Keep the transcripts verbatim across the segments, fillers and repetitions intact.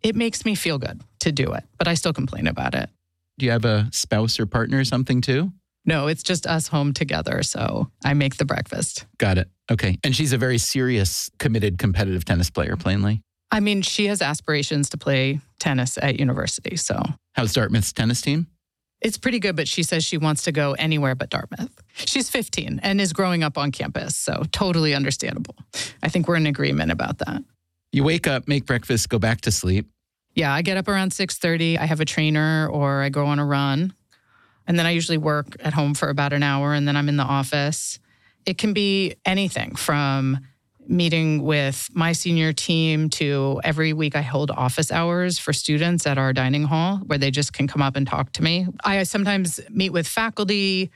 It makes me feel good to do it, but I still complain about it. Do you have a spouse or partner or something too? No, it's just us home together. So I make the breakfast. Got it. Okay. And she's a very serious, committed, competitive tennis player, plainly. I mean, she has aspirations to play tennis at university. So how's Dartmouth's tennis team? It's pretty good, but she says she wants to go anywhere but Dartmouth. She's fifteen and is growing up on campus. So totally understandable. I think we're in agreement about that. You wake up, make breakfast, go back to sleep. Yeah, I get up around six thirty. I have a trainer or I go on a run. And then I usually work at home for about an hour and then I'm in the office. It can be anything from meeting with my senior team to every week I hold office hours for students at our dining hall where they just can come up and talk to me. I sometimes meet with faculty.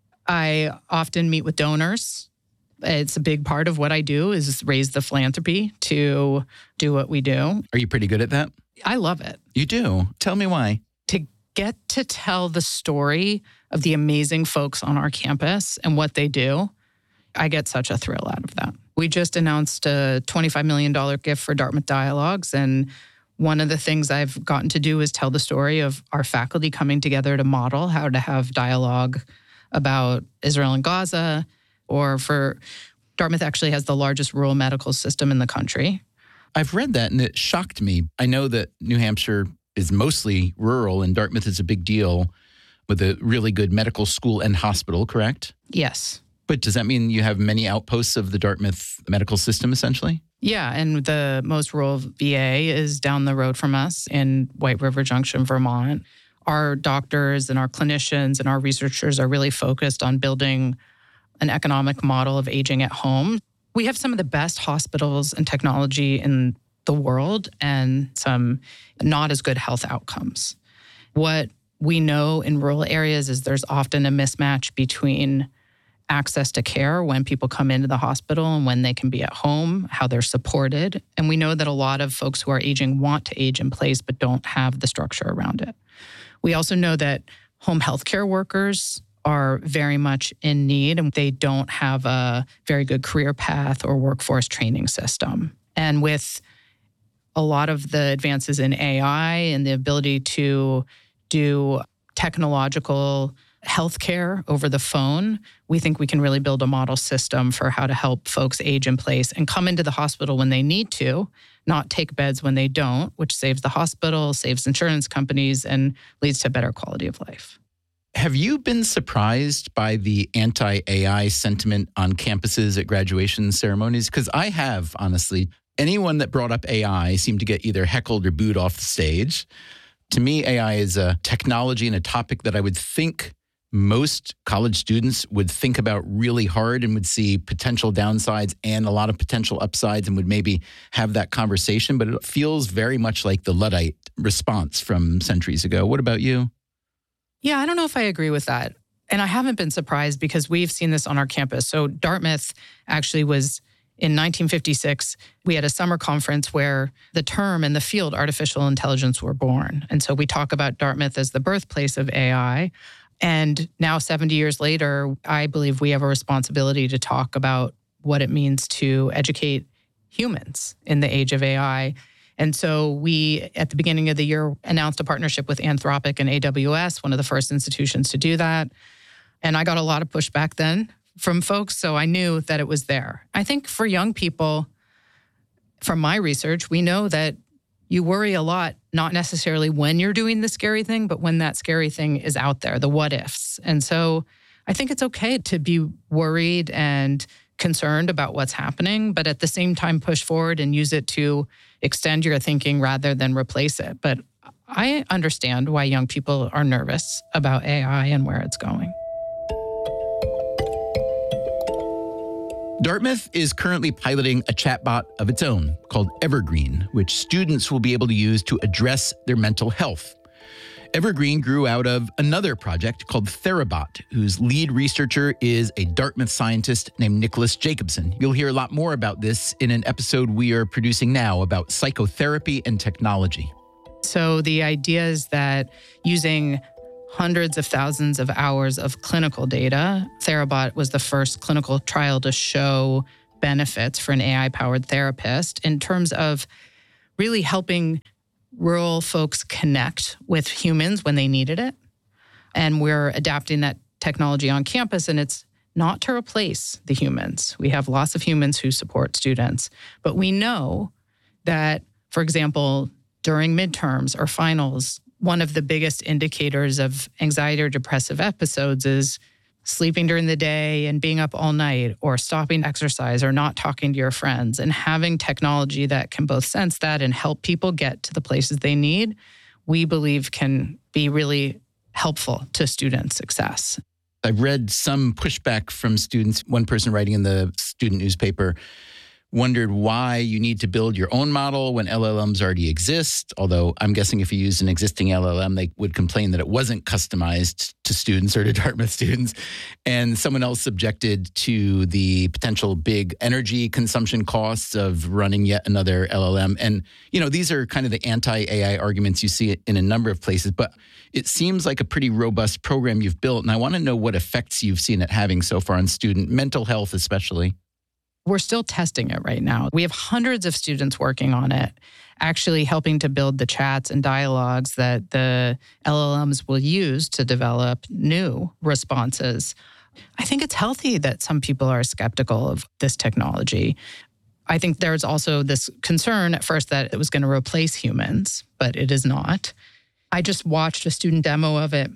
I often meet with donors. It's a big part of what I do is raise the philanthropy to do what we do. Are you pretty good at that? I love it. You do? Tell me why. To get to tell the story of the amazing folks on our campus and what they do, I get such a thrill out of that. We just announced a twenty-five million dollars gift for Dartmouth Dialogues, and one of the things I've gotten to do is tell the story of our faculty coming together to model how to have dialogue about Israel and Gaza, or for Dartmouth actually has the largest rural medical system in the country. I've read that and it shocked me. I know that New Hampshire is mostly rural and Dartmouth is a big deal with a really good medical school and hospital, correct? Yes. But does that mean you have many outposts of the Dartmouth medical system, essentially? Yeah, and the most rural V A is down the road from us in White River Junction, Vermont. Our doctors and our clinicians and our researchers are really focused on building an economic model of aging at home. We have some of the best hospitals and technology in the world and some not as good health outcomes. What we know in rural areas is there's often a mismatch between access to care when people come into the hospital and when they can be at home, how they're supported. And we know that a lot of folks who are aging want to age in place but don't have the structure around it. We also know that home healthcare workers are very much in need and they don't have a very good career path or workforce training system. And with a lot of the advances in A I and the ability to do technological healthcare over the phone, we think we can really build a model system for how to help folks age in place and come into the hospital when they need to, not take beds when they don't, which saves the hospital, saves insurance companies, and leads to better quality of life. Have you been surprised by the anti-A I sentiment on campuses at graduation ceremonies? Because I have, honestly. Anyone that brought up A I seemed to get either heckled or booed off the stage. To me, A I is a technology and a topic that I would think most college students would think about really hard and would see potential downsides and a lot of potential upsides and would maybe have that conversation. But it feels very much like the Luddite response from centuries ago. What about you? Yeah, I don't know if I agree with that. And I haven't been surprised because we've seen this on our campus. So Dartmouth actually was in nineteen fifty-six, we had a summer conference where the term and the field artificial intelligence were born. And so we talk about Dartmouth as the birthplace of A I. And now seventy years later, I believe we have a responsibility to talk about what it means to educate humans in the age of A I. And so we, at the beginning of the year, announced a partnership with Anthropic and A W S, one of the first institutions to do that. And I got a lot of pushback then from folks, so I knew that it was there. I think for young people, from my research, we know that you worry a lot, not necessarily when you're doing the scary thing, but when that scary thing is out there, the what ifs. And so I think it's okay to be worried and concerned about what's happening, but at the same time push forward and use it to extend your thinking rather than replace it. But I understand why young people are nervous about A I and where it's going. Dartmouth is currently piloting a chatbot of its own called Evergreen, which students will be able to use to address their mental health. Evergreen grew out of another project called Therabot, whose lead researcher is a Dartmouth scientist named Nicholas Jacobson. You'll hear a lot more about this in an episode we are producing now about psychotherapy and technology. So the idea is that using hundreds of thousands of hours of clinical data, Therabot was the first clinical trial to show benefits for an A I-powered therapist in terms of really helping rural folks connect with humans when they needed it. And we're adapting that technology on campus, and it's not to replace the humans. We have lots of humans who support students, but we know that, for example, during midterms or finals, one of the biggest indicators of anxiety or depressive episodes is sleeping during the day and being up all night, or stopping exercise, or not talking to your friends. And having technology that can both sense that and help people get to the places they need, we believe can be really helpful to student success. I've read some pushback from students. One person writing in the student newspaper wondered why you need to build your own model when L L Ms already exist. Although I'm guessing if you used an existing L L M, they would complain that it wasn't customized to students or to Dartmouth students. And someone else objected to the potential big energy consumption costs of running yet another L L M. And, you know, these are kind of the anti-A I arguments you see in a number of places. But it seems like a pretty robust program you've built. And I want to know what effects you've seen it having so far on student mental health, especially. We're still testing it right now. We have hundreds of students working on it, actually helping to build the chats and dialogues that the L L Ms will use to develop new responses. I think it's healthy that some people are skeptical of this technology. I think there's also this concern at first that it was going to replace humans, but it is not. I just watched a student demo of it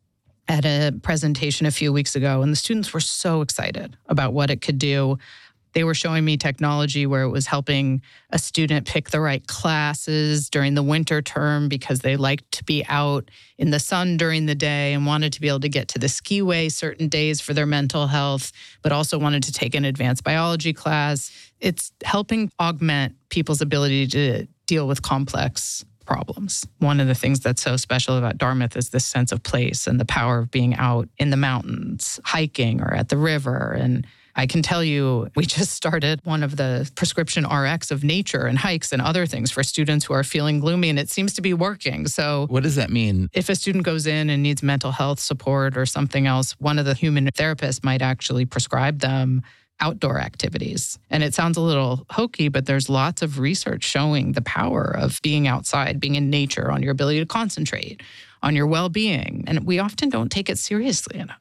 at a presentation a few weeks ago, and the students were so excited about what it could do. They were showing me technology where it was helping a student pick the right classes during the winter term because they liked to be out in the sun during the day and wanted to be able to get to the skiway certain days for their mental health, but also wanted to take an advanced biology class. It's helping augment people's ability to deal with complex problems. One of the things that's so special about Dartmouth is this sense of place and the power of being out in the mountains, hiking or at the river. And I can tell you, we just started one of the prescription R X of nature and hikes and other things for students who are feeling gloomy, and it seems to be working. So what does that mean? If a student goes in and needs mental health support or something else, one of the human therapists might actually prescribe them outdoor activities. And it sounds a little hokey, but there's lots of research showing the power of being outside, being in nature, on your ability to concentrate, on your well-being. And we often don't take it seriously enough.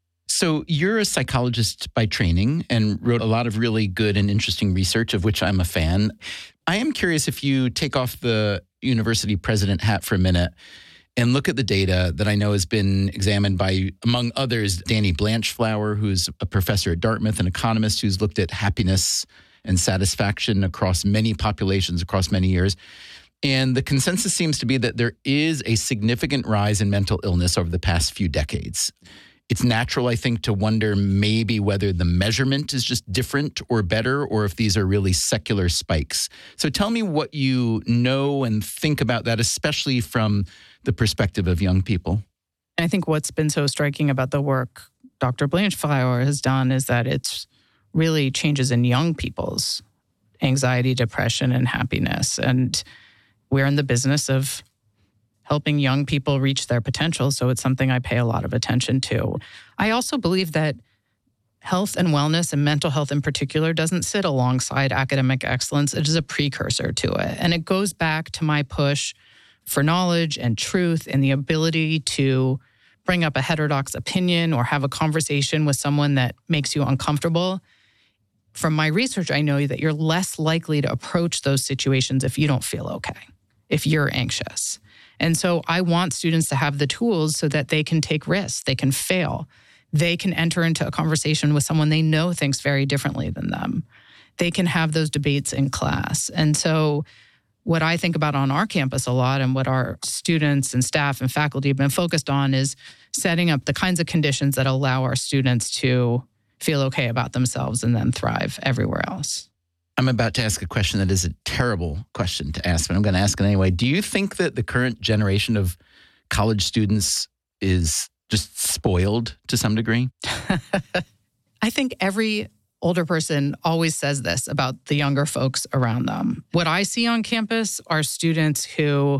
So you're a psychologist by training and wrote a lot of really good and interesting research, of which I'm a fan. I am curious if you take off the university president hat for a minute and look at the data that I know has been examined by, among others, Danny Blanchflower, who's a professor at Dartmouth, an economist who's looked at happiness and satisfaction across many populations, across many years. And the consensus seems to be that there is a significant rise in mental illness over the past few decades. It's natural, I think, to wonder maybe whether the measurement is just different or better, or if these are really secular spikes. So tell me what you know and think about that, especially from the perspective of young people. I think what's been so striking about the work Doctor Blanchflower has done is that it's really changes in young people's anxiety, depression, and happiness. And we're in the business of helping young people reach their potential. So it's something I pay a lot of attention to. I also believe that health and wellness, and mental health in particular, doesn't sit alongside academic excellence. It is a precursor to it. And it goes back to my push for knowledge and truth and the ability to bring up a heterodox opinion or have a conversation with someone that makes you uncomfortable. From my research, I know that you're less likely to approach those situations if you don't feel okay, if you're anxious. And so I want students to have the tools so that they can take risks, they can fail, they can enter into a conversation with someone they know thinks very differently than them. They can have those debates in class. And so what I think about on our campus a lot, and what our students and staff and faculty have been focused on, is setting up the kinds of conditions that allow our students to feel okay about themselves and then thrive everywhere else. I'm about to ask a question that is a terrible question to ask, but I'm going to ask it anyway. Do you think that the current generation of college students is just spoiled to some degree? I think every older person always says this about the younger folks around them. What I see on campus are students who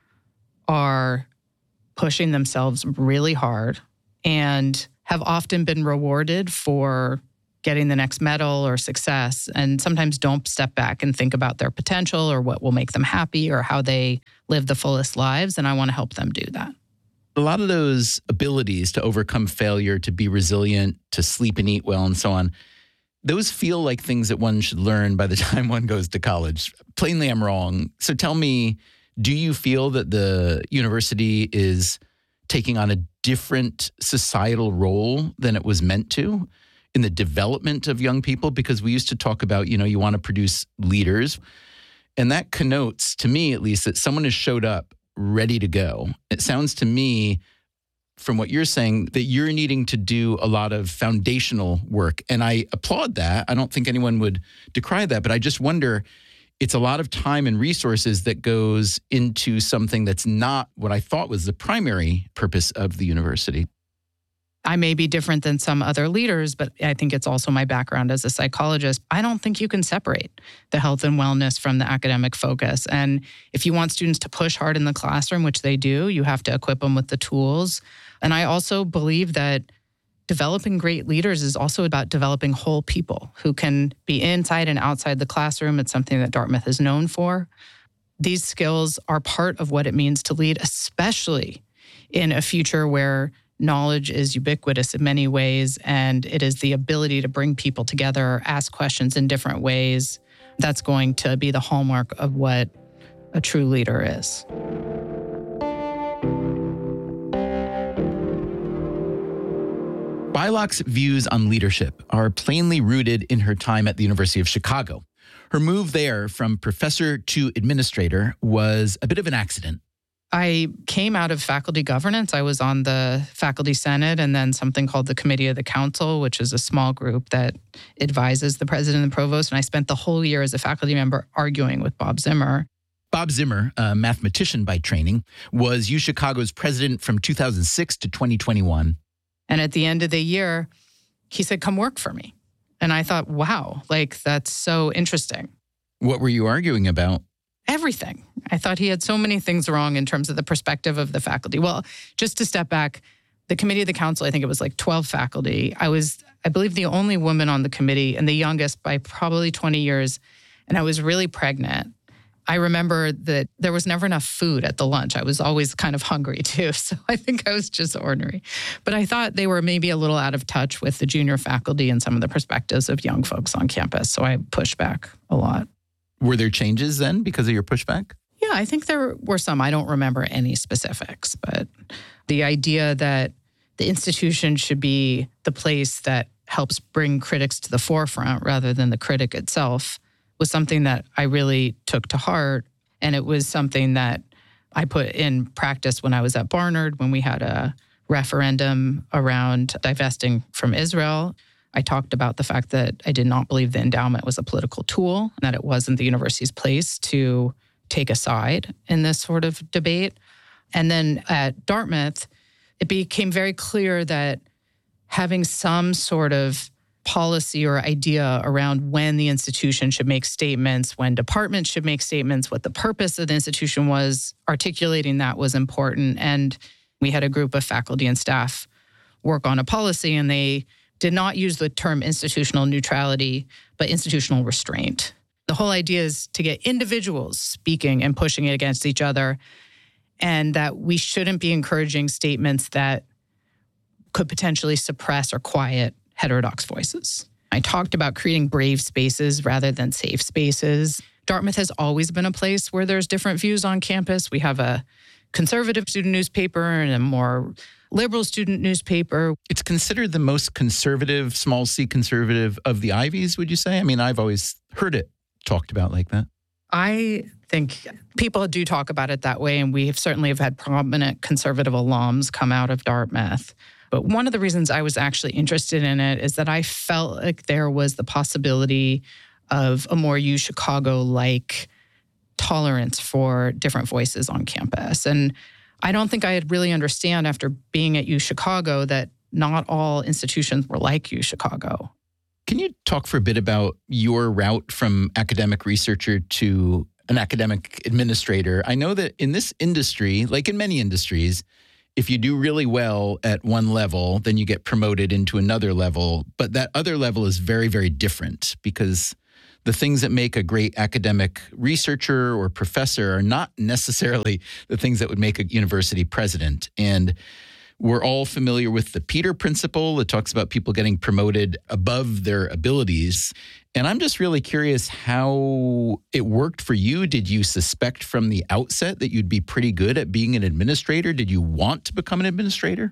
are pushing themselves really hard and have often been rewarded for getting the next medal or success, and sometimes don't step back and think about their potential or what will make them happy or how they live the fullest lives. And I want to help them do that. A lot of those abilities to overcome failure, to be resilient, to sleep and eat well, and so on, those feel like things that one should learn by the time one goes to college. Plainly, I'm wrong. So tell me, do you feel that the university is taking on a different societal role than it was meant to in the development of young people? Because we used to talk about, you know, you want to produce leaders. And that connotes, to me at least, that someone has showed up ready to go. It sounds to me, from what you're saying, that you're needing to do a lot of foundational work. And I applaud that. I don't think anyone would decry that. But I just wonder, it's a lot of time and resources that goes into something that's not what I thought was the primary purpose of the university. I may be different than some other leaders, but I think it's also my background as a psychologist. I don't think you can separate the health and wellness from the academic focus. And if you want students to push hard in the classroom, which they do, you have to equip them with the tools. And I also believe that developing great leaders is also about developing whole people who can be inside and outside the classroom. It's something that Dartmouth is known for. These skills are part of what it means to lead, especially in a future where knowledge is ubiquitous in many ways, and it is the ability to bring people together, ask questions in different ways. That's going to be the hallmark of what a true leader is. Beilock's views on leadership are plainly rooted in her time at the University of Chicago. Her move there from professor to administrator was a bit of an accident. I came out of faculty governance. I was on the faculty senate and then something called the Committee of the Council, which is a small group that advises the president and the provost. And I spent the whole year as a faculty member arguing with Bob Zimmer. Bob Zimmer, a mathematician by training, was U Chicago's president from two thousand six to twenty twenty-one. And at the end of the year, he said, come work for me. And I thought, wow, like that's so interesting. What were you arguing about? Everything. I thought he had so many things wrong in terms of the perspective of the faculty. Well, just to step back, the Committee of the Council, I think it was like twelve faculty. I was, I believe, the only woman on the committee and the youngest by probably twenty years. And I was really pregnant. I remember that there was never enough food at the lunch. I was always kind of hungry too. So I think I was just ornery. But I thought they were maybe a little out of touch with the junior faculty and some of the perspectives of young folks on campus. So I pushed back a lot. Were there changes then because of your pushback? Yeah, I think there were some. I don't remember any specifics, but the idea that the institution should be the place that helps bring critics to the forefront rather than the critic itself was something that I really took to heart. And it was something that I put in practice when I was at Barnard, when we had a referendum around divesting from Israel. I talked about the fact that I did not believe the endowment was a political tool, and that it wasn't the university's place to take a side in this sort of debate. And then at Dartmouth, it became very clear that having some sort of policy or idea around when the institution should make statements, when departments should make statements, what the purpose of the institution was, articulating that was important. And we had a group of faculty and staff work on a policy, and they did not use the term institutional neutrality, but institutional restraint. The whole idea is to get individuals speaking and pushing it against each other, and that we shouldn't be encouraging statements that could potentially suppress or quiet heterodox voices. I talked about creating brave spaces rather than safe spaces. Dartmouth has always been a place where there's different views on campus. We have a conservative student newspaper and a more liberal student newspaper. It's considered the most conservative, small c conservative of the Ivies, would you say? I mean, I've always heard it talked about like that. I think people do talk about it that way, and we have certainly have had prominent conservative alums come out of Dartmouth. But one of the reasons I was actually interested in it is that I felt like there was the possibility of a more U Chicago-like tolerance for different voices on campus. And I don't think I had really understand after being at U Chicago that not all institutions were like U Chicago. Can you talk for a bit about your route from academic researcher to an academic administrator? I know that in this industry, like in many industries, if you do really well at one level, then you get promoted into another level. But that other level is very, very different because the things that make a great academic researcher or professor are not necessarily the things that would make a university president. And we're all familiar with the Peter Principle. It talks about people getting promoted above their abilities. And I'm just really curious how it worked for you. Did you suspect from the outset that you'd be pretty good at being an administrator? Did you want to become an administrator?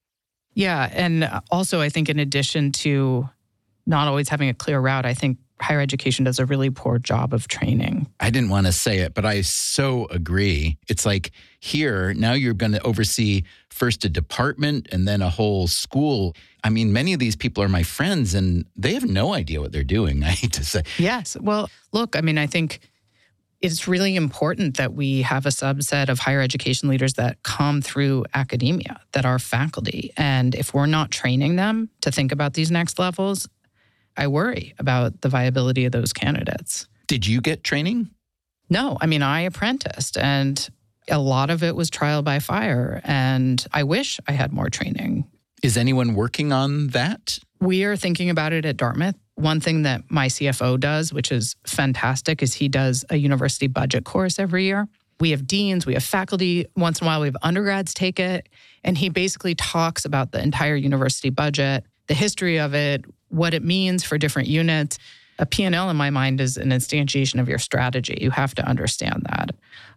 Yeah. And also, I think in addition to not always having a clear route, I think higher education does a really poor job of training. I didn't want to say it, but I so agree. It's like here, now you're going to oversee first a department and then a whole school. I mean, many of these people are my friends and they have no idea what they're doing, I hate to say. Yes. Well, look, I mean, I think it's really important that we have a subset of higher education leaders that come through academia, that are faculty. And if we're not training them to think about these next levels, I worry about the viability of those candidates. Did you get training? No. I mean, I apprenticed and a lot of it was trial by fire. And I wish I had more training. Is anyone working on that? We are thinking about it at Dartmouth. One thing that my C F O does, which is fantastic, is he does a university budget course every year. We have deans, we have faculty. Once in a while, we have undergrads take it. And he basically talks about the entire university budget, the history of it, what it means for different units. A P and L, in my mind, is an instantiation of your strategy. You have to understand that.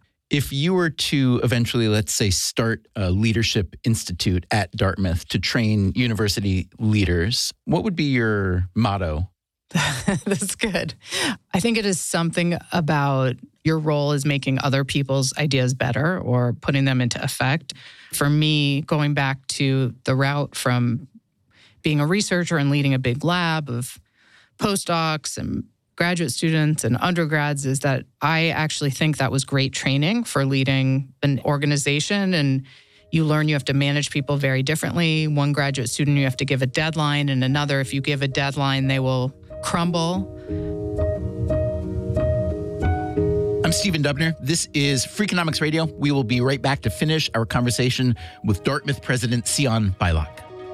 If you were to eventually, let's say, start a leadership institute at Dartmouth to train university leaders, what would be your motto? That's good. I think it is something about your role is making other people's ideas better or putting them into effect. For me, going back to the route from being a researcher and leading a big lab of postdocs and graduate students and undergrads is that I actually think that was great training for leading an organization. And you learn you have to manage people very differently. One graduate student, you have to give a deadline, and another, if you give a deadline, they will crumble. I'm Stephen Dubner. This is Freakonomics Radio. We will be right back to finish our conversation with Dartmouth President Sion Beilock.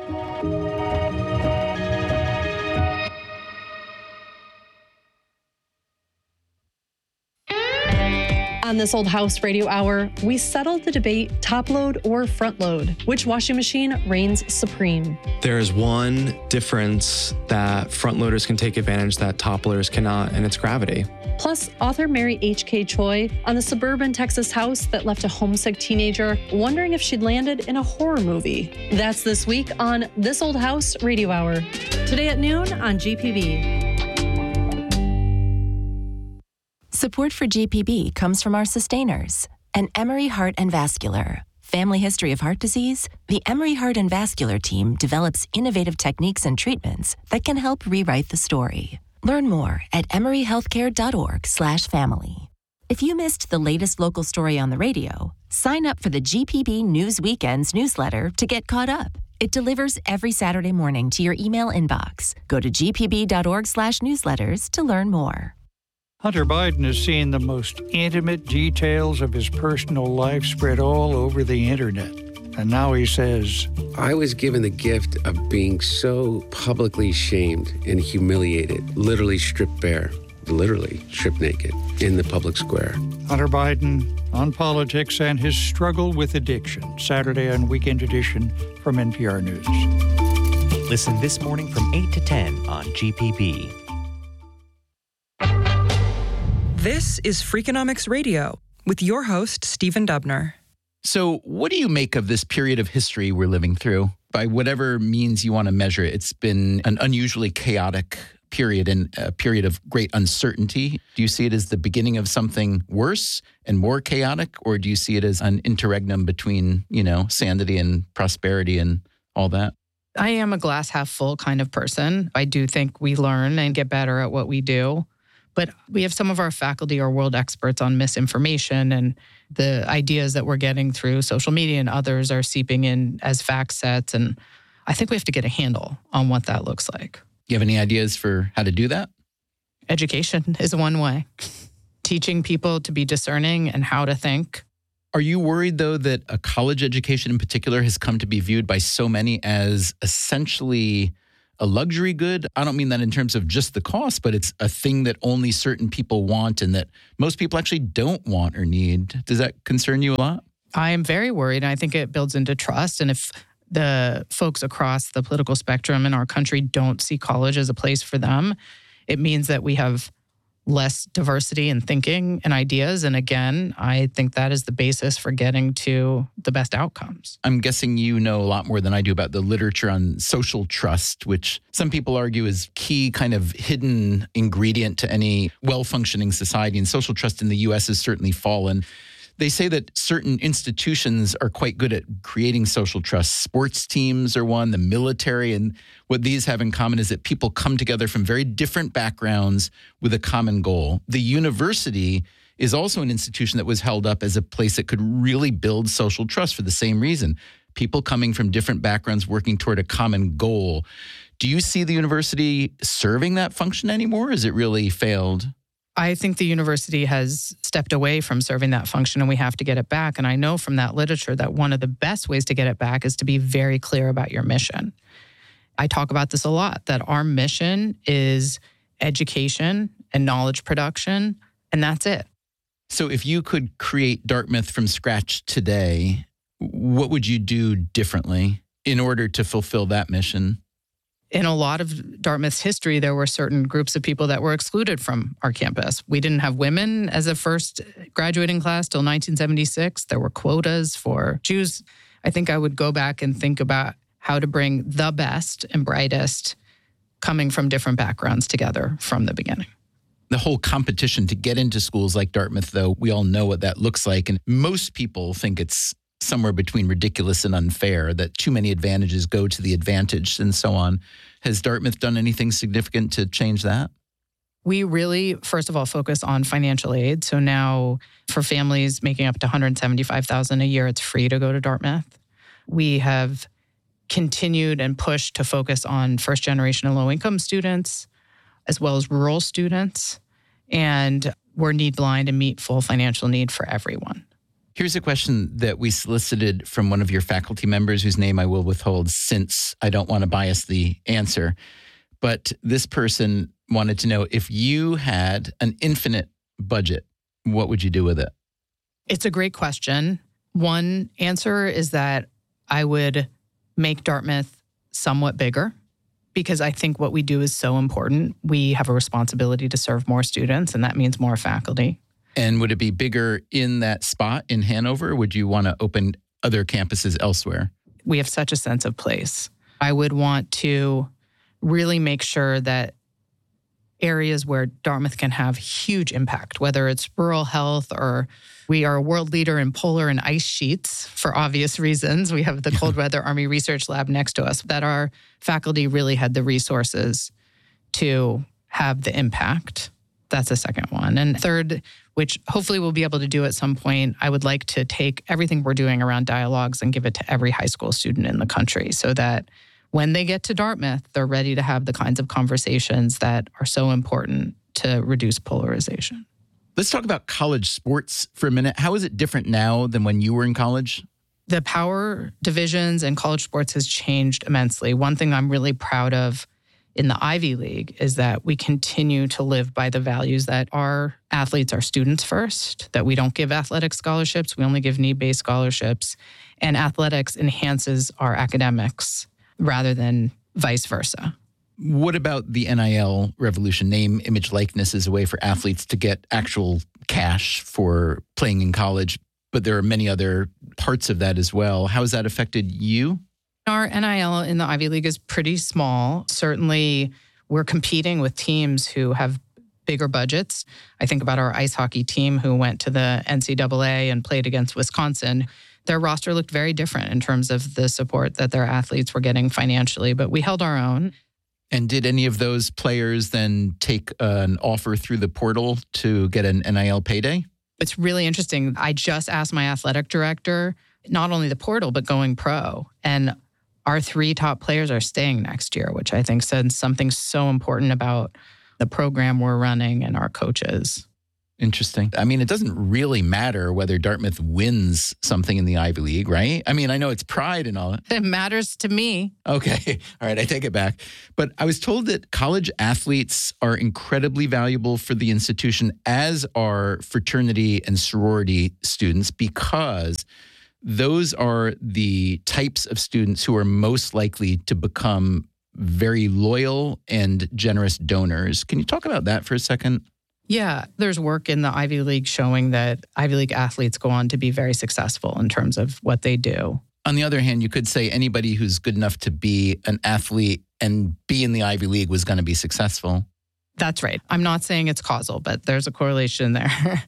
On This Old House Radio Hour, we settled the debate top load or front load. Which washing machine reigns supreme? There is one difference that front loaders can take advantage that top loaders cannot, and it's gravity. Plus, author Mary H K. Choi on the suburban Texas house that left a homesick teenager wondering if she'd landed in a horror movie. That's this week on This Old House Radio Hour. Today at noon on G P B. Support for G P B comes from our sustainers, and Emory Heart and Vascular. Family history of heart disease? The Emory Heart and Vascular team develops innovative techniques and treatments that can help rewrite the story. Learn more at emoryhealthcare.org slash family. If you missed the latest local story on the radio, sign up for the G P B News Weekends newsletter to get caught up. It delivers every Saturday morning to your email inbox. Go to gpb.org slash newsletters to learn more. Hunter Biden has seen the most intimate details of his personal life spread all over the internet. And now he says, I was given the gift of being so publicly shamed and humiliated, literally stripped bare, literally stripped naked in the public square. Hunter Biden on politics and his struggle with addiction. Saturday on Weekend Edition from N P R News. Listen this morning from eight to ten on G P B. This is Freakonomics Radio with your host, Stephen Dubner. So what do you make of this period of history we're living through? By whatever means you want to measure it, it's been an unusually chaotic period and a period of great uncertainty. Do you see it as the beginning of something worse and more chaotic, or do you see it as an interregnum between, you know, sanity and prosperity and all that? I am a glass half full kind of person. I do think we learn and get better at what we do. But we have some of our faculty are world experts on misinformation and the ideas that we're getting through social media, and others are seeping in as fact sets. And I think we have to get a handle on what that looks like. You have any ideas for how to do that? Education is one way. Teaching people to be discerning and how to think. Are you worried, though, that a college education in particular has come to be viewed by so many as essentially a luxury good? I don't mean that in terms of just the cost, but it's a thing that only certain people want and that most people actually don't want or need. Does that concern you a lot? I am very worried. And I think it builds into trust. And if the folks across the political spectrum in our country don't see college as a place for them, it means that we have less diversity in thinking and ideas. And again, I think that is the basis for getting to the best outcomes. I'm guessing you know a lot more than I do about the literature on social trust, which some people argue is key kind of hidden ingredient to any well-functioning society. And social trust in the U S has certainly fallen. They say that certain institutions are quite good at creating social trust. Sports teams are one, the military. And what these have in common is that people come together from very different backgrounds with a common goal. The university is also an institution that was held up as a place that could really build social trust for the same reason. People coming from different backgrounds working toward a common goal. Do you see the university serving that function anymore? Has it really failed? I think the university has stepped away from serving that function and we have to get it back. And I know from that literature that one of the best ways to get it back is to be very clear about your mission. I talk about this a lot, that our mission is education and knowledge production, and that's it. So if you could create Dartmouth from scratch today, what would you do differently in order to fulfill that mission? In a lot of Dartmouth's history, there were certain groups of people that were excluded from our campus. We didn't have women as a first graduating class till nineteen seventy-six. There were quotas for Jews. I think I would go back and think about how to bring the best and brightest coming from different backgrounds together from the beginning. The whole competition to get into schools like Dartmouth, though, we all know what that looks like. And most people think it's somewhere between ridiculous and unfair, that too many advantages go to the advantaged and so on. Has Dartmouth done anything significant to change that? We really, first of all, focus on financial aid. So now for families making up to one hundred seventy-five thousand dollars a year, it's free to go to Dartmouth. We have continued and pushed to focus on first generation and low income students, as well as rural students. And we're need blind and meet full financial need for everyone. Here's a question that we solicited from one of your faculty members, whose name I will withhold since I don't want to bias the answer. But this person wanted to know, if you had an infinite budget, what would you do with it? It's a great question. One answer is that I would make Dartmouth somewhat bigger, because I think what we do is so important. We have a responsibility to serve more students, and that means more faculty. And would it be bigger in that spot in Hanover? Or would you want to open other campuses elsewhere? We have such a sense of place. I would want to really make sure that areas where Dartmouth can have huge impact, whether it's rural health or we are a world leader in polar and ice sheets for obvious reasons. We have the Cold Weather Army Research Lab next to us, that our faculty really had the resources to have the impact. That's the second one. And third, which hopefully we'll be able to do at some point, I would like to take everything we're doing around dialogues and give it to every high school student in the country so that when they get to Dartmouth, they're ready to have the kinds of conversations that are so important to reduce polarization. Let's talk about college sports for a minute. How is it different now than when you were in college? The power divisions and college sports has changed immensely. One thing I'm really proud of in the Ivy League is that we continue to live by the values that our athletes are students first, that we don't give athletic scholarships, we only give need-based scholarships, and athletics enhances our academics rather than vice versa. What about the N I L revolution? Name, image, likeness is a way for athletes to get actual cash for playing in college, but there are many other parts of that as well. How has that affected you? Our N I L in the Ivy League is pretty small. Certainly, we're competing with teams who have bigger budgets. I think about our ice hockey team who went to the N C double A and played against Wisconsin. Their roster looked very different in terms of the support that their athletes were getting financially, but we held our own. And did any of those players then take an offer through the portal to get an N I L payday? It's really interesting. I just asked my athletic director, not only the portal, but going pro. And our three top players are staying next year, which I think says something so important about the program we're running and our coaches. Interesting. I mean, it doesn't really matter whether Dartmouth wins something in the Ivy League, right? I mean, I know it's pride and all. It matters to me. Okay. All right. I take it back. But I was told that college athletes are incredibly valuable for the institution, as are fraternity and sorority students, because those are the types of students who are most likely to become very loyal and generous donors. Can you talk about that for a second? Yeah, there's work in the Ivy League showing that Ivy League athletes go on to be very successful in terms of what they do. On the other hand, you could say anybody who's good enough to be an athlete and be in the Ivy League was going to be successful. That's right. I'm not saying it's causal, but there's a correlation there.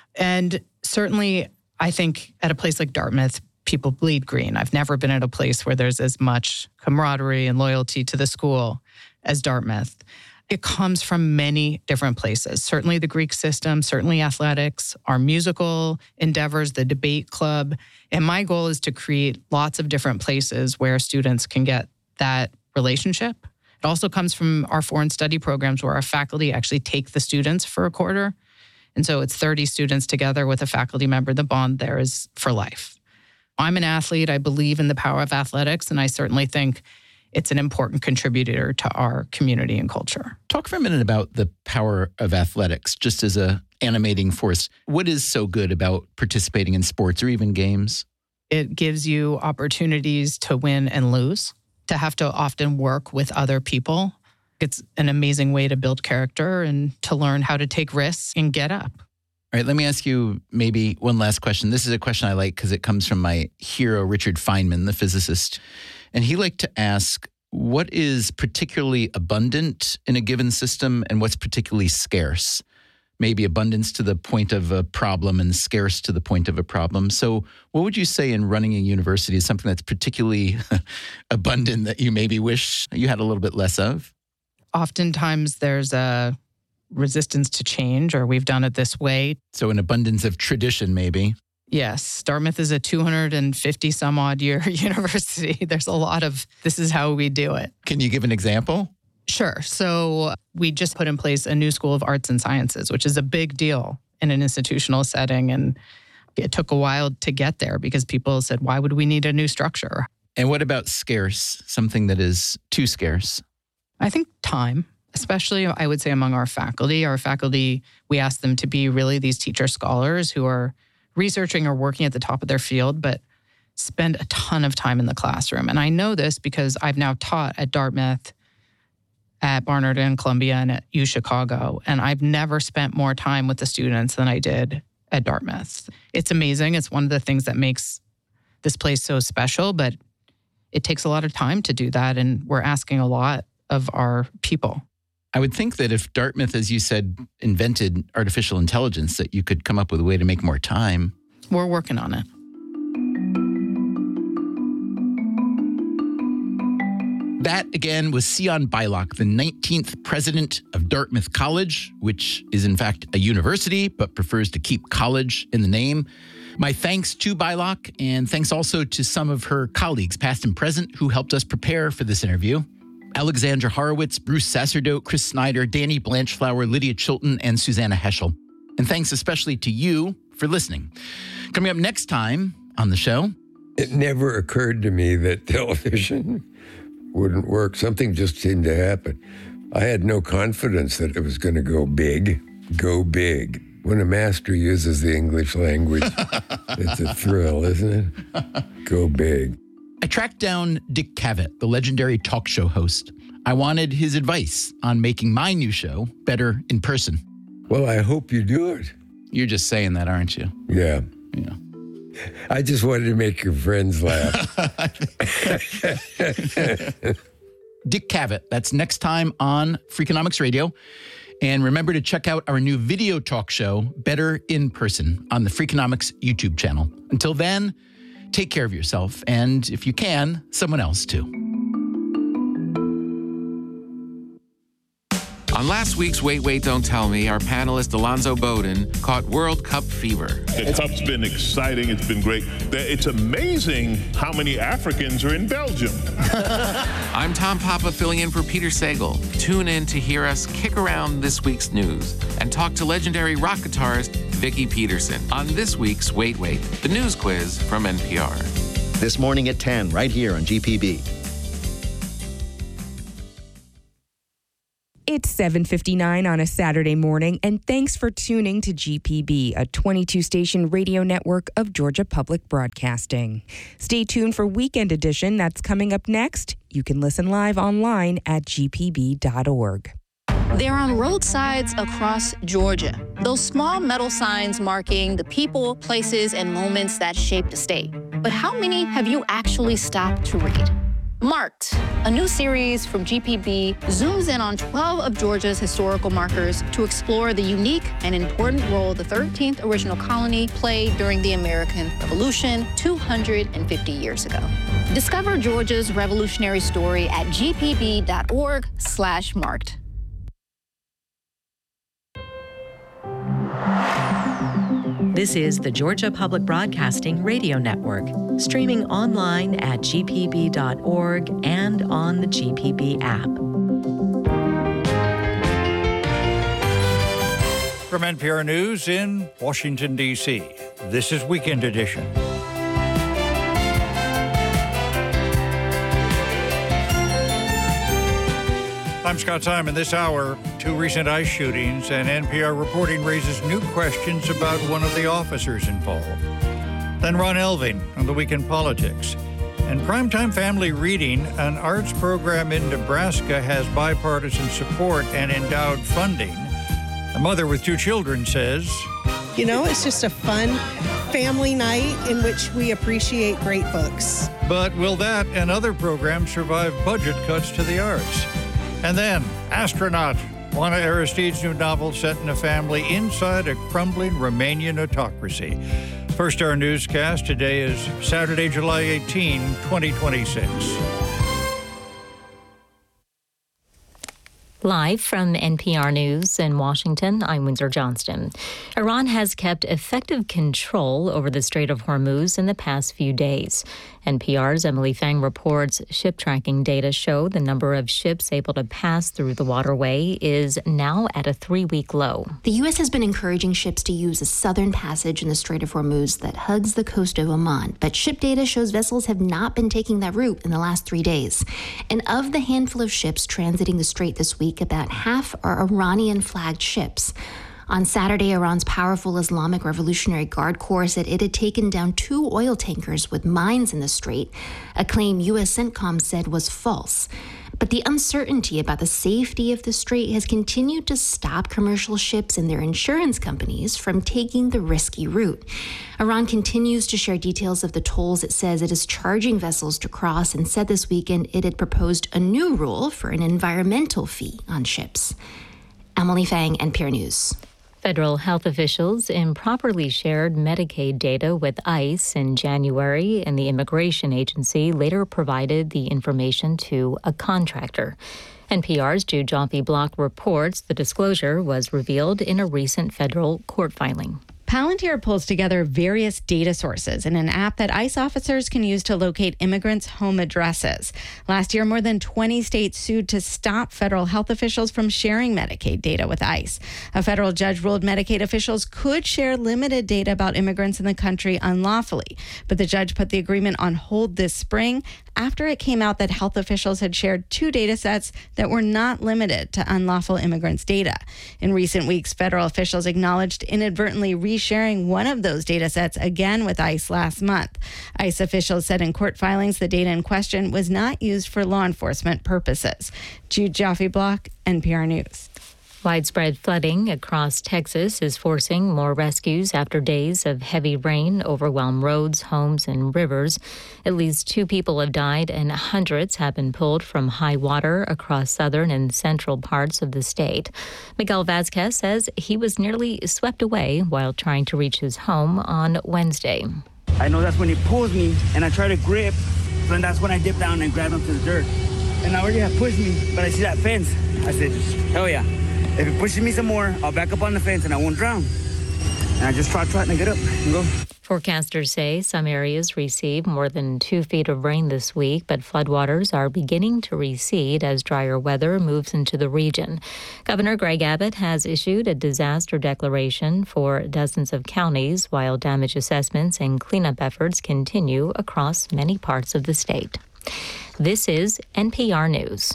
And certainly, I think at a place like Dartmouth, people bleed green. I've never been at a place where there's as much camaraderie and loyalty to the school as Dartmouth. It comes from many different places. Certainly the Greek system, certainly athletics, our musical endeavors, the debate club. And my goal is to create lots of different places where students can get that relationship. It also comes from our foreign study programs where our faculty actually take the students for a quarter. And so it's thirty students together with a faculty member. The bond there is for life. I'm an athlete. I believe in the power of athletics, and I certainly think it's an important contributor to our community and culture. Talk for a minute about the power of athletics, just as a animating force. What is so good about participating in sports or even games? It gives you opportunities to win and lose, to have to often work with other people. It's an amazing way to build character and to learn how to take risks and get up. All right, let me ask you maybe one last question. This is a question I like because it comes from my hero, Richard Feynman, the physicist. And he liked to ask, what is particularly abundant in a given system and what's particularly scarce? Maybe abundance to the point of a problem and scarce to the point of a problem. So what would you say in running a university is something that's particularly abundant that you maybe wish you had a little bit less of? Oftentimes there's a resistance to change, or we've done it this way. So an abundance of tradition, maybe. Yes. Dartmouth is a two hundred fifty some odd year university. There's a lot of, this is how we do it. Can you give an example? Sure. So we just put in place a new School of Arts and Sciences, which is a big deal in an institutional setting. And it took a while to get there because people said, why would we need a new structure? And what about scarce, something that is too scarce? I think time, especially I would say among our faculty. Our faculty, we ask them to be really these teacher scholars who are researching or working at the top of their field, but spend a ton of time in the classroom. And I know this because I've now taught at Dartmouth, at Barnard and Columbia, and at U Chicago. And I've never spent more time with the students than I did at Dartmouth. It's amazing. It's one of the things that makes this place so special, but it takes a lot of time to do that. And we're asking a lot of our people. I would think that if Dartmouth, as you said, invented artificial intelligence, that you could come up with a way to make more time. We're working on it. That, again, was Sion Beilock, the nineteenth president of Dartmouth College, which is in fact a university, but prefers to keep college in the name. My thanks to Beilock, and thanks also to some of her colleagues, past and present, who helped us prepare for this interview. Alexandra Horowitz, Bruce Sacerdote, Chris Snyder, Danny Blanchflower, Lydia Chilton, and Susanna Heschel. And thanks especially to you for listening. Coming up next time on the show. It never occurred to me that television wouldn't work. Something just seemed to happen. I had no confidence that it was going to go big. Go big. When a master uses the English language, it's a thrill, isn't it? Go big. I tracked down Dick Cavett, the legendary talk show host. I wanted his advice on making my new show better in person. Well, I hope you do it. You're just saying that, aren't you? Yeah. Yeah. I just wanted to make your friends laugh. Dick Cavett, that's next time on Freakonomics Radio. And remember to check out our new video talk show, Better in Person, on the Freakonomics YouTube channel. Until then, take care of yourself, and if you can, someone else too. On last week's Wait, Wait, Don't Tell Me, our panelist Alonzo Bowden caught World Cup fever. The Cup's been exciting. It's been great. It's amazing how many Africans are in Belgium. I'm Tom Papa filling in for Peter Sagal. Tune in to hear us kick around this week's news and talk to legendary rock guitarist Vicki Peterson on this week's Wait, Wait, the news quiz from N P R. This morning at ten, right here on G P B. It's seven fifty-nine on a Saturday morning, and thanks for tuning to G P B, a twenty-two station radio network of Georgia Public Broadcasting. Stay tuned for Weekend Edition. That's coming up next. You can listen live online at g p b dot org. They're on roadsides across Georgia. Those small metal signs marking the people, places, and moments that shaped the state. But how many have you actually stopped to read? Marked, a new series from G P B, zooms in on twelve of Georgia's historical markers to explore the unique and important role the thirteenth original colony played during the American Revolution two hundred fifty years ago. Discover Georgia's revolutionary story at g p b dot org slash marked. This is the Georgia Public Broadcasting Radio Network, streaming online at g p b dot org and on the G P B app. From N P R News in Washington, D C, this is Weekend Edition. I'm Scott Simon. This hour, two recent ICE shootings, and N P R reporting raises new questions about one of the officers involved. Then Ron Elving on the Week in Politics. And Primetime Family Reading, an arts program in Nebraska, has bipartisan support and endowed funding. A mother with two children says, You know, it's just a fun family night in which we appreciate great books. But will that and other programs survive budget cuts to the arts? And then, Astronaut, Juana Aristide's new novel set in a family inside a crumbling Romanian autocracy. First, our newscast today is Saturday, July eighteenth, twenty twenty-six. Live from N P R News in Washington, I'm Windsor Johnston. Iran has kept effective control over the Strait of Hormuz in the past few days. N P R's Emily Fang reports ship tracking data show the number of ships able to pass through the waterway is now at a three-week low. The U S has been encouraging ships to use a southern passage in the Strait of Hormuz that hugs the coast of Oman, but ship data shows vessels have not been taking that route in the last three days. And of the handful of ships transiting the strait this week, about half are Iranian-flagged ships. On Saturday, Iran's powerful Islamic Revolutionary Guard Corps said it had taken down two oil tankers with mines in the strait, a claim U S CENTCOM said was false. But the uncertainty about the safety of the strait has continued to stop commercial ships and their insurance companies from taking the risky route. Iran continues to share details of the tolls it says it is charging vessels to cross, and said this weekend it had proposed a new rule for an environmental fee on ships. Emily Fang, N P R News. Federal health officials improperly shared Medicaid data with ICE in January, and the immigration agency later provided the information to a contractor. N P R's Jude Joffe-Block reports the disclosure was revealed in a recent federal court filing. Palantir pulls together various data sources in an app that ICE officers can use to locate immigrants' home addresses. Last year, more than twenty states sued to stop federal health officials from sharing Medicaid data with ICE. A federal judge ruled Medicaid officials could share limited data about immigrants in the country unlawfully, but the judge put the agreement on hold this spring after it came out that health officials had shared two data sets that were not limited to unlawful immigrants' data. In recent weeks, federal officials acknowledged inadvertently resharing one of those data sets again with ICE last month. ICE officials said in court filings the data in question was not used for law enforcement purposes. Jude Joffe-Block, N P R News. Widespread flooding across Texas is forcing more rescues after days of heavy rain overwhelmed roads, homes, and rivers. At least two people have died and hundreds have been pulled from high water across southern and central parts of the state. Miguel Vasquez says he was nearly swept away while trying to reach his home on Wednesday. I know that's when he pulls me and I try to grip, and that's when I dip down and grab him to the dirt. And I already have pushed me, but I see that fence. I said, hell yeah. If it pushes me some more, I'll back up on the fence and I won't drown. And I just trot, trot, and I get up and go. Forecasters say some areas receive more than two feet of rain this week, but floodwaters are beginning to recede as drier weather moves into the region. Governor Greg Abbott has issued a disaster declaration for dozens of counties, while damage assessments and cleanup efforts continue across many parts of the state. This is N P R News.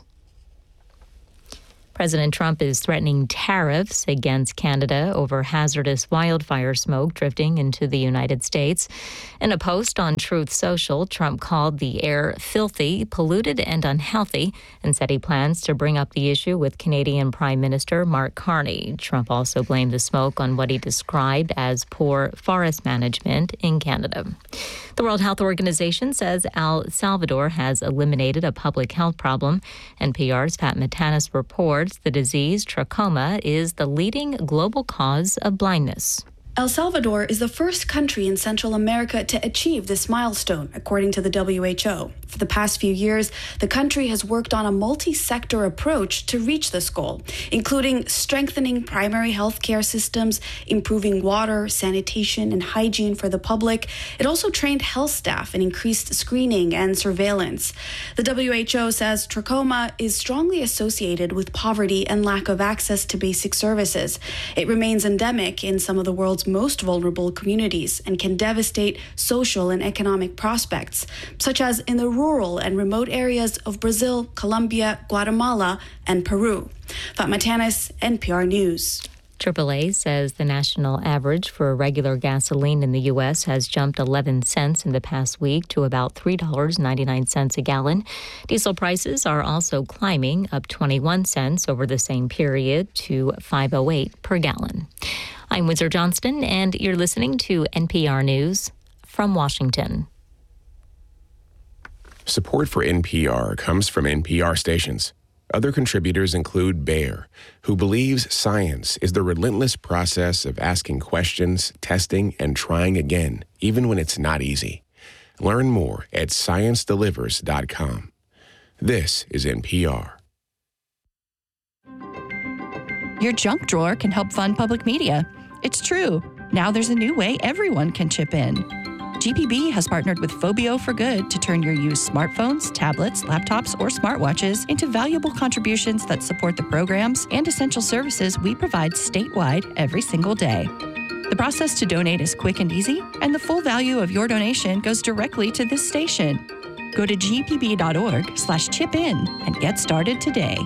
President Trump is threatening tariffs against Canada over hazardous wildfire smoke drifting into the United States. In a post on Truth Social, Trump called the air filthy, polluted, and unhealthy, and said he plans to bring up the issue with Canadian Prime Minister Mark Carney. Trump also blamed the smoke on what he described as poor forest management in Canada. The World Health Organization says El Salvador has eliminated a public health problem. N P R's Pat Matanis reports the disease, trachoma, is the leading global cause of blindness. El Salvador is the first country in Central America to achieve this milestone, according to the W H O. For the past few years, the country has worked on a multi-sector approach to reach this goal, including strengthening primary health care systems, improving water, sanitation, and hygiene for the public. It also trained health staff and increased screening and surveillance. The W H O says trachoma is strongly associated with poverty and lack of access to basic services. It remains endemic in some of the world's most vulnerable communities and can devastate social and economic prospects, such as in the rural and remote areas of Brazil, Colombia, Guatemala, and Peru. Fatma Tanis, N P R News. triple A says the national average for regular gasoline in the U S has jumped eleven cents in the past week to about three dollars and ninety-nine cents a gallon. Diesel prices are also climbing, up twenty-one cents over the same period to five oh eight per gallon. I'm Windsor Johnston, and you're listening to N P R News from Washington. Support for N P R comes from N P R stations. Other contributors include Bayer, who believes science is the relentless process of asking questions, testing, and trying again, even when it's not easy. Learn more at science delivers dot com. This is N P R. Your junk drawer can help fund public media. It's true. Now there's a new way everyone can chip in. G P B has partnered with Phobio for Good to turn your used smartphones, tablets, laptops, or smartwatches into valuable contributions that support the programs and essential services we provide statewide every single day. The process to donate is quick and easy, and the full value of your donation goes directly to this station. Go to g p b dot org slash chip in and get started today.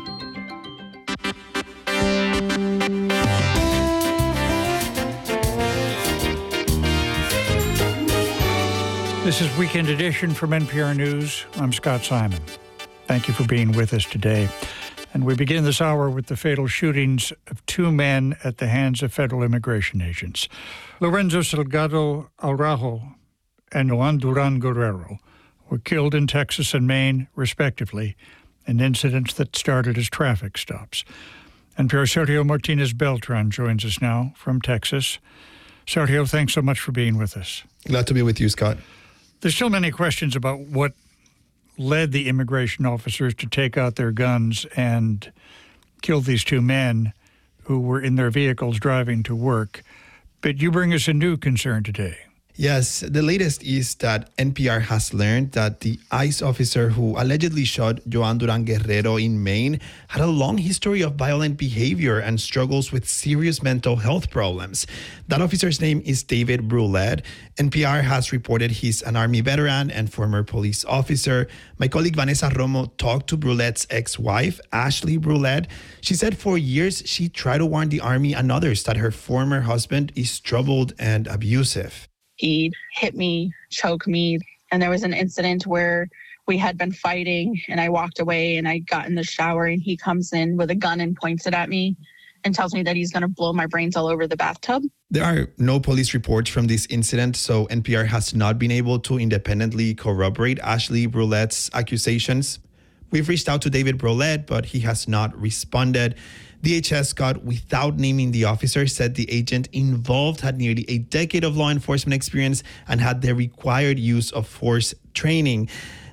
This is Weekend Edition from N P R News. I'm Scott Simon. Thank you for being with us today. And we begin this hour with the fatal shootings of two men at the hands of federal immigration agents. Lorenzo Salgado Araujo and Juan Duran Guerrero were killed in Texas and Maine, respectively, in incidents that started as traffic stops. N P R's Sergio Martinez Beltran joins us now from Texas. Sergio, thanks so much for being with us. Glad to be with you, Scott. There's still many questions about what led the immigration officers to take out their guns and kill these two men who were in their vehicles driving to work. But you bring us a new concern today. Yes, the latest is that N P R has learned that the ICE officer who allegedly shot Juan Duran Guerrero in Maine had a long history of violent behavior and struggles with serious mental health problems. That officer's name is David Brulette. N P R has reported he's an Army veteran and former police officer. My colleague Vanessa Romo talked to Brulette's ex-wife, Ashley Brulette. She said for years she tried to warn the Army and others that her former husband is troubled and abusive. He hit me, choked me, and there was an incident where we had been fighting and I walked away and I got in the shower and he comes in with a gun and points it at me and tells me that he's going to blow my brains all over the bathtub. There are no police reports from this incident, so N P R has not been able to independently corroborate Ashley Brulette's accusations. We've reached out to David Brulette, but he has not responded. D H S, Scott, without naming the officer, said the agent involved had nearly a decade of law enforcement experience and had the required use of force training.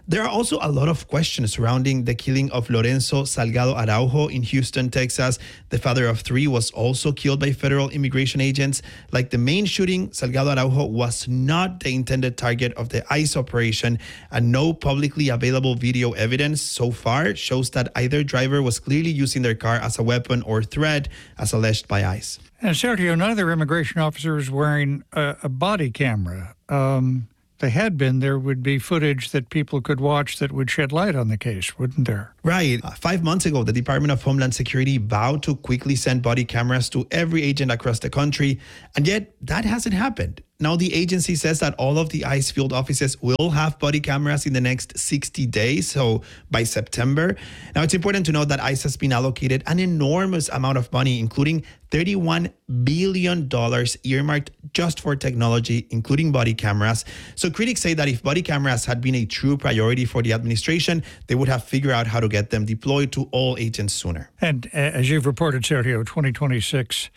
There are also a lot of questions surrounding the killing of Lorenzo Salgado Araujo in Houston, Texas. The father of three was also killed by federal immigration agents. Like the main shooting, Salgado Araujo was not the intended target of the ICE operation, and no publicly available video evidence so far shows that either driver was clearly using their car as a weapon or threat, as alleged by ICE. And Sergio, neither immigration officer is wearing a, a body camera. Um, they had been, there would be footage that people could watch that would shed light on the case, wouldn't there? Right. Uh, five months ago, the Department of Homeland Security vowed to quickly send body cameras to every agent across the country, and yet that hasn't happened. Now, the agency says that all of the ICE field offices will have body cameras in the next sixty days, so by September. Now, it's important to note that ICE has been allocated an enormous amount of money, including thirty-one billion dollars earmarked just for technology, including body cameras. So critics say that if body cameras had been a true priority for the administration, they would have figured out how to get them deployed to all agents sooner. And uh, as you've reported, Sergio, twenty twenty-six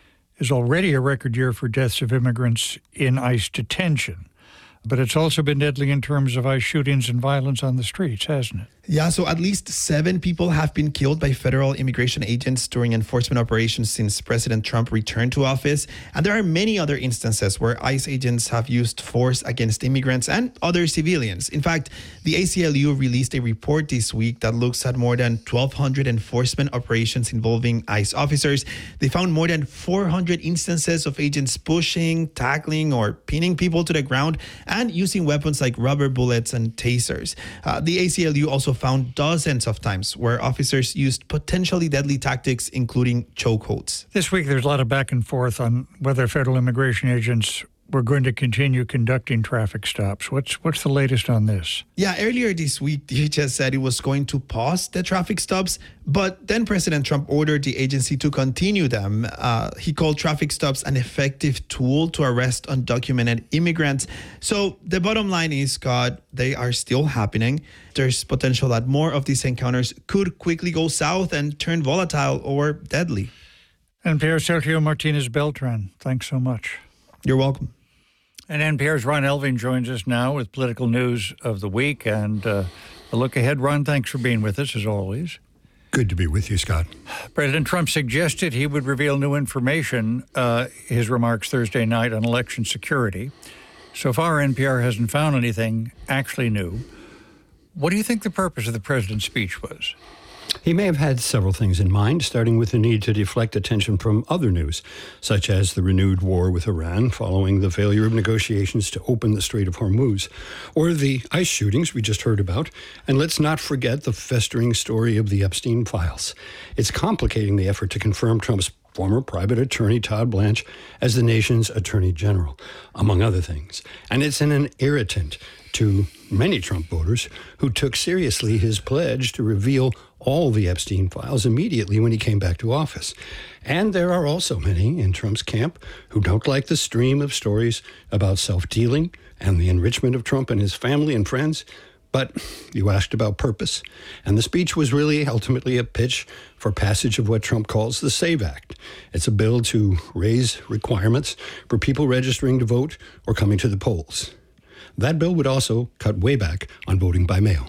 is already a record year for deaths of immigrants in ICE detention. But it's also been deadly in terms of ICE shootings and violence on the streets, hasn't it? Yeah, so at least seven people have been killed by federal immigration agents during enforcement operations since President Trump returned to office. And there are many other instances where ICE agents have used force against immigrants and other civilians. In fact, the A C L U released a report this week that looks at more than twelve hundred enforcement operations involving ICE officers. They found more than four hundred instances of agents pushing, tackling, or pinning people to the ground and using weapons like rubber bullets and tasers. Uh, the A C L U also found dozens of times where officers used potentially deadly tactics, including chokeholds. This week, there's a lot of back and forth on whether federal immigration agents were going to continue conducting traffic stops. What's what's the latest on this? Yeah, earlier this week, D H S said it was going to pause the traffic stops, but then President Trump ordered the agency to continue them. Uh, he called traffic stops an effective tool to arrest undocumented immigrants. So the bottom line is, Scott, they are still happening. There's potential that more of these encounters could quickly go south and turn volatile or deadly. N P R's Sergio Martinez Beltran, thanks so much. You're welcome. And N P R's Ron Elving joins us now with political news of the week and uh, a look ahead. Ron, thanks for being with us, as always. Good to be with you, Scott. President Trump suggested he would reveal new information, uh, his remarks Thursday night on election security. So far, N P R hasn't found anything actually new. What do you think the purpose of the president's speech was? He may have had several things in mind, starting with the need to deflect attention from other news, such as the renewed war with Iran following the failure of negotiations to open the Strait of Hormuz, or the ICE shootings we just heard about. And let's not forget the festering story of the Epstein files. It's complicating the effort to confirm Trump's former private attorney Todd Blanche as the nation's attorney general, among other things. And it's an irritant to many Trump voters who took seriously his pledge to reveal all the Epstein files immediately when he came back to office. And there are also many in Trump's camp who don't like the stream of stories about self-dealing and the enrichment of Trump and his family and friends. But you asked about purpose, and the speech was really ultimately a pitch for passage of what Trump calls the SAVE Act. It's a bill to raise requirements for people registering to vote or coming to the polls. That bill would also cut way back on voting by mail.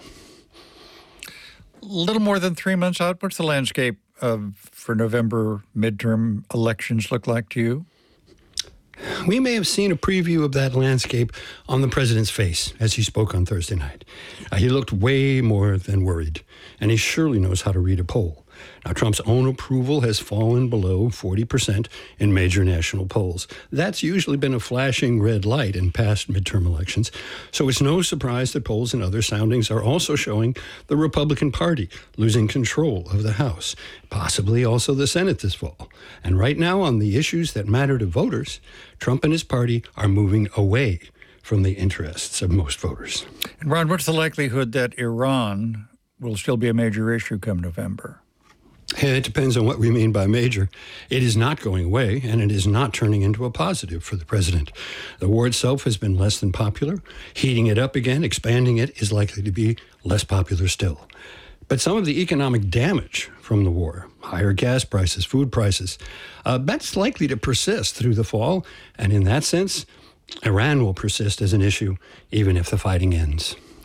A little more than three months out, what's the landscape of, for November midterm elections look like to you? We may have seen a preview of that landscape on the president's face as he spoke on Thursday night. Uh, he looked way more than worried, and he surely knows how to read a poll. Now, Trump's own approval has fallen below forty percent in major national polls. That's usually been a flashing red light in past midterm elections, so it's no surprise that polls and other soundings are also showing the Republican Party losing control of the House, possibly also the Senate this fall. And right now, on the issues that matter to voters, Trump and his party are moving away from the interests of most voters. And Ron, what's the likelihood that Iran will still be a major issue come November? It depends on what we mean by major. It is not going away, and it is not turning into a positive for the president. The war itself has been less than popular. Heating it up again, expanding it, is likely to be less popular still. But some of the economic damage from the war, higher gas prices, food prices, uh, that's likely to persist through the fall. And in that sense, Iran will persist as an issue, even if the fighting ends.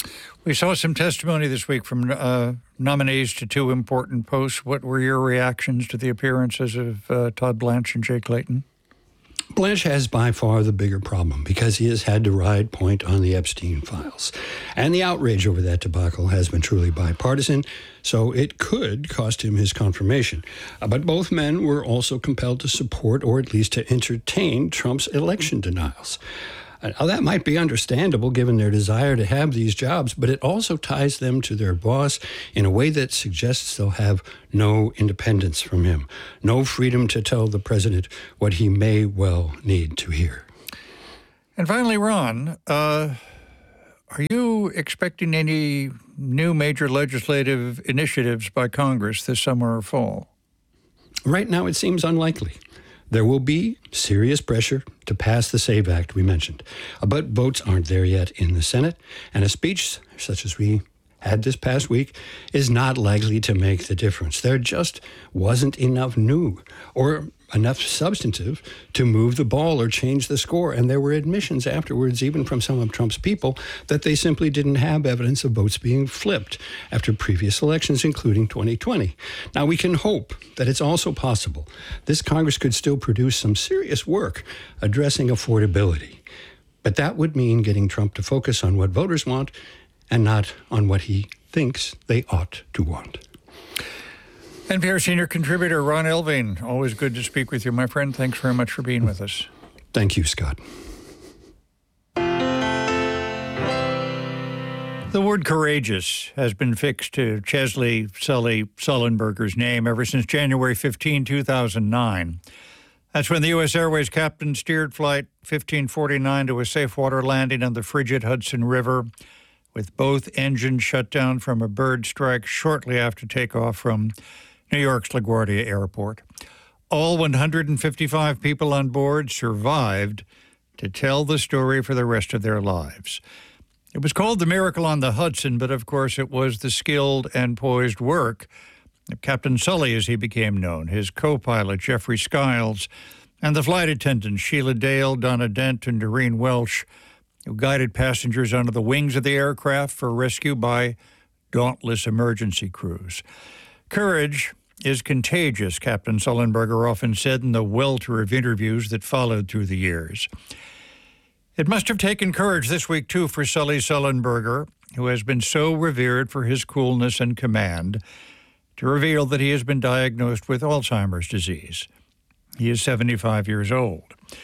We saw some testimony this week from uh, nominees to two important posts. What were your reactions to the appearances of uh, Todd Blanche and Jay Clayton? Blanche has by far the bigger problem because he has had to ride point on the Epstein files. And the outrage over that debacle has been truly bipartisan, so it could cost him his confirmation. Uh, but both men were also compelled to support or at least to entertain Trump's election denials. Now, that might be understandable given their desire to have these jobs, but it also ties them to their boss in a way that suggests they'll have no independence from him, no freedom to tell the president what he may well need to hear. And finally, Ron, uh, are you expecting any new major legislative initiatives by Congress this summer or fall? Right now, it seems unlikely. There will be serious pressure to pass the SAVE Act we mentioned, but votes aren't there yet in the Senate, and a speech such as we had this past week is not likely to make the difference. There just wasn't enough new or enough substantive to move the ball or change the score, and there were admissions afterwards, even from some of Trump's people, that they simply didn't have evidence of votes being flipped after previous elections, including twenty twenty. Now, we can hope that it's also possible this Congress could still produce some serious work addressing affordability, but that would mean getting Trump to focus on what voters want and not on what he thinks they ought to want. N P R senior contributor Ron Elving, always good to speak with you, my friend. Thanks very much for being with us. Thank you, Scott. The word courageous has been fixed to Chesley Sully Sullenberger's name ever since January fifteenth, two thousand nine. That's when the U S Airways captain steered Flight fifteen forty-nine to a safe water landing on the frigid Hudson River, with both engines shut down from a bird strike shortly after takeoff from New York's LaGuardia Airport. All one hundred fifty-five people on board survived to tell the story for the rest of their lives. It was called the Miracle on the Hudson, but of course it was the skilled and poised work of Captain Sully, as he became known, his co-pilot Jeffrey Skiles, and the flight attendants Sheila Dale, Donna Dent, and Doreen Welsh, who guided passengers under the wings of the aircraft for rescue by dauntless emergency crews. Courage is contagious, Captain Sullenberger often said in the welter of interviews that followed through the years. It must have taken courage this week, too, for Sully Sullenberger, who has been so revered for his coolness and command, to reveal that he has been diagnosed with Alzheimer's disease. He is seventy-five years old.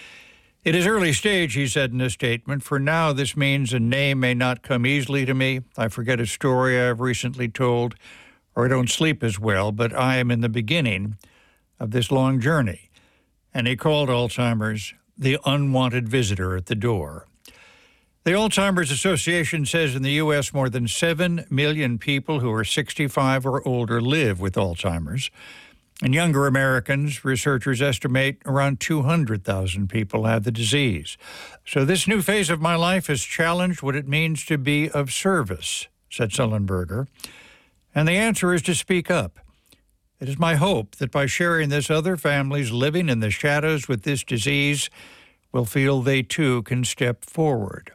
It is early stage, he said in a statement. For now, this means a name may not come easily to me. I forget a story I have recently told, or I don't sleep as well, but I am in the beginning of this long journey. And he called Alzheimer's the unwanted visitor at the door. The Alzheimer's Association says in the U S more than seven million people who are sixty-five or older live with Alzheimer's. In younger Americans, researchers estimate around two hundred thousand people have the disease. So this new phase of my life has challenged what it means to be of service, said Sullenberger. And the answer is to speak up. It is my hope that by sharing this, other families living in the shadows with this disease will feel they too can step forward.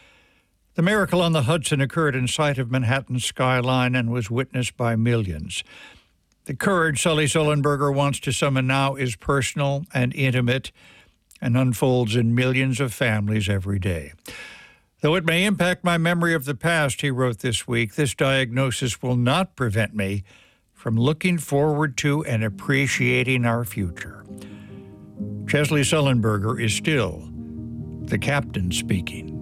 The Miracle on the Hudson occurred in sight of Manhattan's skyline and was witnessed by millions. The courage Sully Sullenberger wants to summon now is personal and intimate and unfolds in millions of families every day. Though it may impact my memory of the past, he wrote this week, this diagnosis will not prevent me from looking forward to and appreciating our future. Chesley Sullenberger is still the captain speaking.